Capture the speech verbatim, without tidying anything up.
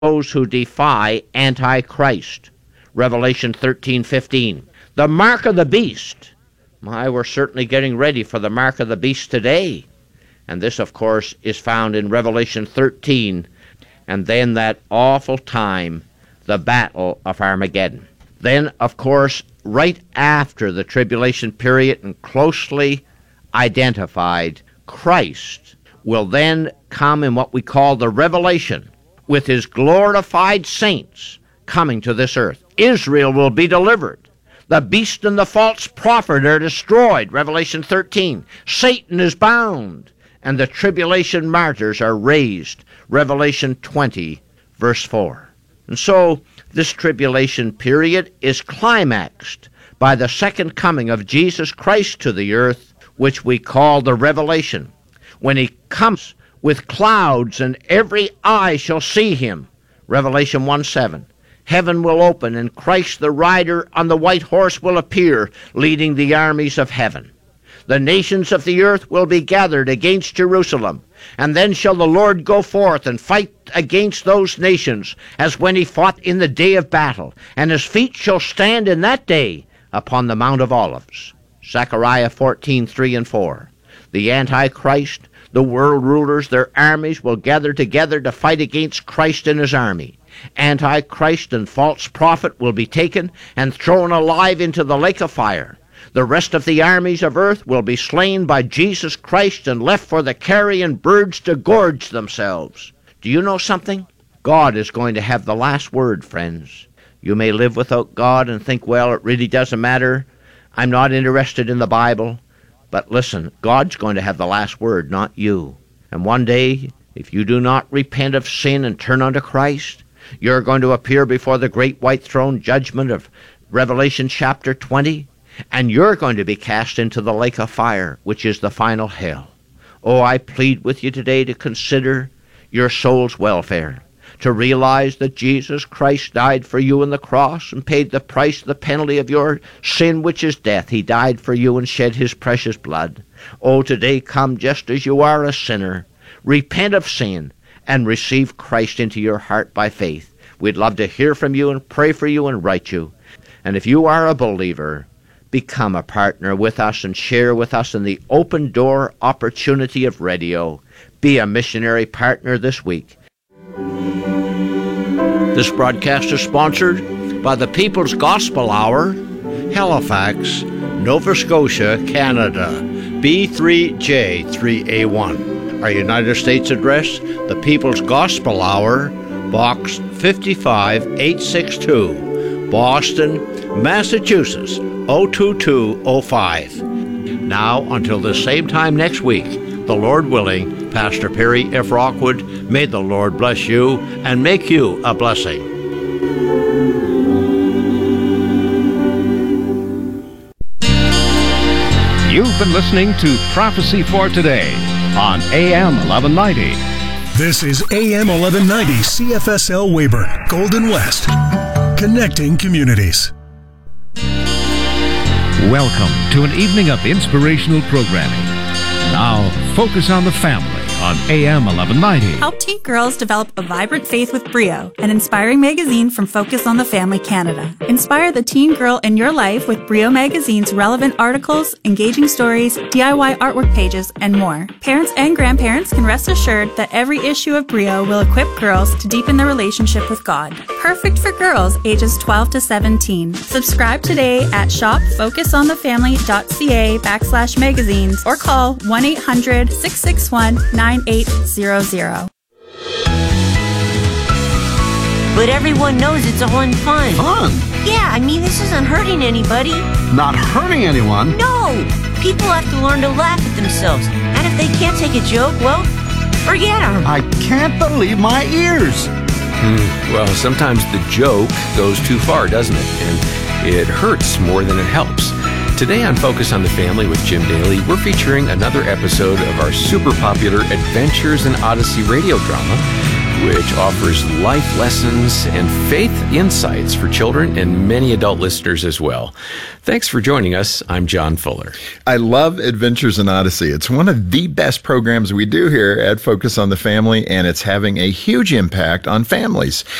those who defy Antichrist. Revelation thirteen fifteen. The mark of the beast. My, we're certainly getting ready for the mark of the beast today. And this, of course, is found in Revelation thirteen. And then that awful time, the battle of Armageddon. Then, of course, right after the tribulation period and closely identified, Christ will then come in what we call the revelation, with his glorified saints coming to this earth. Israel will be delivered. The beast and the false prophet are destroyed, Revelation thirteen. Satan is bound, and the tribulation martyrs are raised, Revelation twenty, verse four. And so, this tribulation period is climaxed by the second coming of Jesus Christ to the earth, which we call the revelation, when he comes with clouds and every eye shall see him, Revelation one seven. Heaven will open, and Christ the rider on the white horse will appear, leading the armies of heaven. The nations of the earth will be gathered against Jerusalem, and then shall the Lord go forth and fight against those nations, as when he fought in the day of battle, and his feet shall stand in that day upon the Mount of Olives. Zechariah fourteen three and four. The Antichrist, the world rulers, their armies will gather together to fight against Christ and his army. Antichrist and false prophet will be taken and thrown alive into the lake of fire. The rest of the armies of earth will be slain by Jesus Christ and left for the carrion birds to gorge themselves. Do you know something? God is going to have the last word, friends. You may live without God and think, well, it really doesn't matter. I'm not interested in the Bible. But listen, God's going to have the last word, not you. And one day, if you do not repent of sin and turn unto Christ, you're going to appear before the great white throne judgment of Revelation chapter twenty, and you're going to be cast into the lake of fire, which is the final hell. Oh, I plead with you today to consider your soul's welfare, to realize that Jesus Christ died for you on the cross and paid the price, the penalty of your sin, which is death. He died for you and shed his precious blood. Oh, today come just as you are, a sinner. Repent of sin and receive Christ into your heart by faith. We'd love to hear from you and pray for you and write you. And if you are a believer, become a partner with us and share with us in the open door opportunity of radio. Be a missionary partner this week. This broadcast is sponsored by the People's Gospel Hour, Halifax, Nova Scotia, Canada, B three J three A one. Our United States address, the People's Gospel Hour, Box five eight six two, Boston, Massachusetts, oh two two oh five. Now, until the same time next week, the Lord willing, Pastor Perry F. Rockwood, may the Lord bless you and make you a blessing. You've been listening to Prophecy for Today on A M eleven ninety. This is A M eleven ninety C F S L Weyburn, Golden West, connecting communities. Welcome to an evening of inspirational programming. Now, focus on the family on A M eleven ninety. Help teen girls develop a vibrant faith with Brio, an inspiring magazine from Focus on the Family Canada. Inspire the teen girl in your life with Brio Magazine's relevant articles, engaging stories, D I Y artwork pages, and more. Parents and grandparents can rest assured that every issue of Brio will equip girls to deepen their relationship with God. Perfect for girls ages twelve to seventeen. Subscribe today at shop focus on the family dot c a backslash magazines or call one eight hundred six six one nine eight zero zero. But everyone knows it's all in fun. Fun? Yeah, I mean, this isn't hurting anybody. Not hurting anyone? No! People have to learn to laugh at themselves. And if they can't take a joke, well, forget them. I can't believe my ears. Hmm. Well, sometimes the joke goes too far, doesn't it? And it hurts more than it helps. Today on Focus on the Family with Jim Daly, we're featuring another episode of our super popular Adventures in Odyssey radio drama, which offers life lessons and faith insights for children and many adult listeners as well. Thanks for joining us. I'm John Fuller. I love Adventures in Odyssey. It's one of the best programs we do here at Focus on the Family, and it's having a huge impact on families.